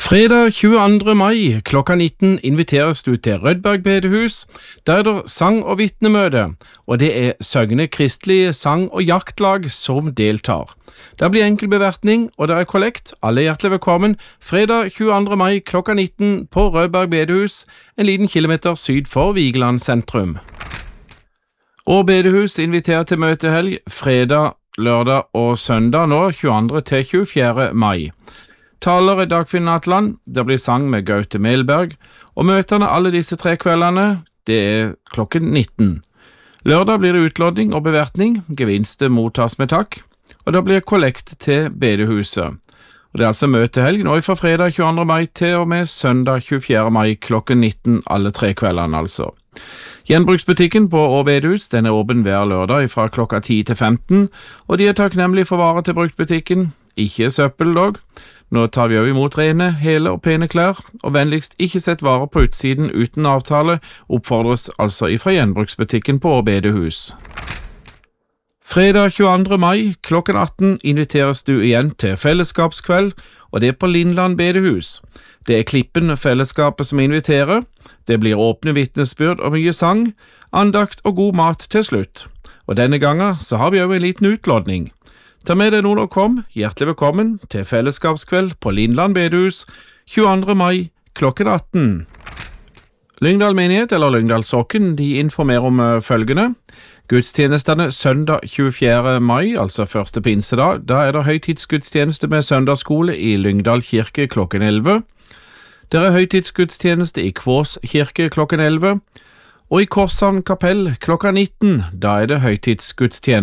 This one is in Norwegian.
Fredag 22. mai klokka 19 inviteres du til Rødberg bedehus. Der er det sang- og vitnemøte, og det er Søgne kristelige sang- og jaktlag som deltar. Der blir enkel bevertning, og der er kollekt. Alle er hjertelig velkommen. Fredag 22. mai klokka 19 på Rødberg bedehus, en liten kilometer syd for Vigeland sentrum. Og bedehus inviterer til møtehelg fredag, lørdag og søndag nå 22. til 24. mai. Taler er Dagfinn Atland, det blir sang med Gaute Melberg, og møtene alle disse 3 kveldene, det er klokken 19. Lørdag blir det utlodning og bevertning, gevinster mottas med takk, og det blir kollekt til bedehuset. Og det er altså møtehelg nå fra fredag 22. mai til og med søndag 24. mai klokken 19 alle 3 kveldene altså. Gjenbruksbutikken på Å bedehus, den er åpen hver lørdag fra klokka 10 til 15, og de er takknemlige for varer til bruktbutikken, ikke søppel dog. Nå tar vi også imot rene, hele og pene klær, og vennligst ikke sett varer på utsiden uten avtale, oppfordres altså ifra gjenbruksbutikken på Å bedehus. Fredag 22. mai klokken 18 inviteres du igjen til fellesskapskveld, og det er på Lindland bedehus. Det er Klippen fellesskapet som inviterer. Det blir åpne vitnesbyrd og mye sang, andakt og god mat til slutt. Og denne gangen så har vi også en liten utlodning. Ta med deg noen og kom, hjertelig velkommen til fellesskapskveld på Lindland bedehus 22. mai klokken 18. Lyngdal menighet eller Lyngdal sokken, de informerer om følgende. Gudstjenestene søndag 24. mai, altså første pinsedag, da er det høytidsgudstjeneste med søndagsskole i Lyngdal kirke klokken 11. Det er høytidsgudstjeneste i Kvås kirke klokken 11, og i Korshavn kapell klokka 19, da er det høytidsgudstjeneste.